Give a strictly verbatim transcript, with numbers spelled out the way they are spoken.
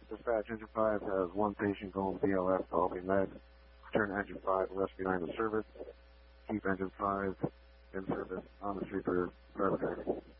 Dispatch, Engine five has one patient going to B L S to Albany Med. Return Engine five rest behind the service. Keep Engine five in service on the street for further training.